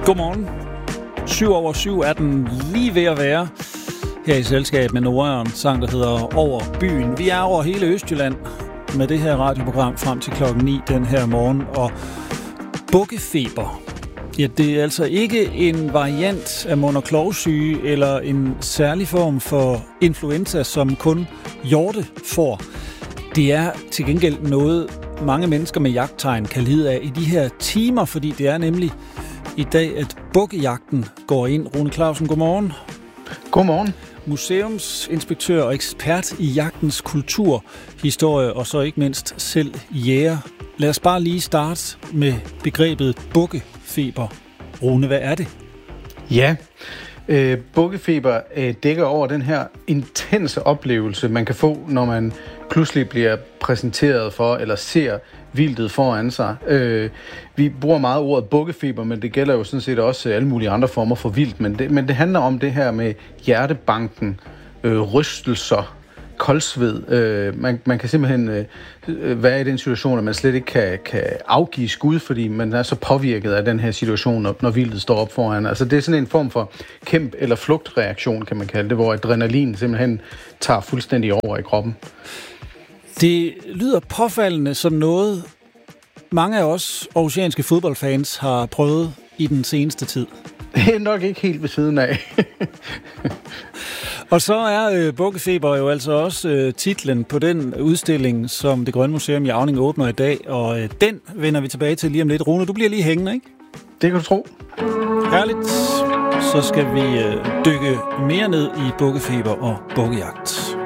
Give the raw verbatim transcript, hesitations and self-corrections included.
Godmorgen. Syv over syv er den lige ved at være her i selskab med Norderen, sang der hedder Over byen. Vi er over hele Østjylland med det her radioprogram frem til klokken ni den her morgen. Og bukkefeber, ja, det er altså ikke en variant af mund- og klovsyge eller en særlig form for influenza, som kun hjorte får. Det er til gengæld noget, mange mennesker med jagttegn kan lide af i de her timer, fordi det er nemlig i dag, at bukkejagten går ind. Rune Clausen, godmorgen. Godmorgen. Museumsinspektør og ekspert i jagtens kultur, historie og så ikke mindst selv jæger. Lad os bare lige starte med begrebet bukkefeber. Rune, hvad er det? Ja, øh, bukkefeber øh, dækker over den her intense oplevelse, man kan få, når man pludselig bliver præsenteret for eller ser vildtet foran sig. Øh, vi bruger meget ordet bukkefeber, men det gælder jo sådan set også alle mulige andre former for vildt. Men det, men det handler om det her med hjertebanken, øh, rystelser, koldsved. Øh, man, man kan simpelthen øh, være i den situation, at man slet ikke kan, kan afgive skud, fordi man er så påvirket af den her situation, når, når vildtet står op foran. Altså det er sådan en form for kæmp- eller flugtreaktion, kan man kalde det, hvor adrenalin simpelthen tager fuldstændig over i kroppen. Det lyder påfaldende som noget, mange af os aarhusianske fodboldfans har prøvet i den seneste tid. Det er nok ikke helt ved siden af. Og så er øh, bukkefeber jo altså også øh, titlen på den udstilling, som Det Grønne Museum i Auning åbner i dag, og øh, den vender vi tilbage til lige om lidt. Rune, du bliver lige hængende, ikke? Det kan du tro. Herligt. Så skal vi øh, dykke mere ned i bukkefeber og bukkejagt.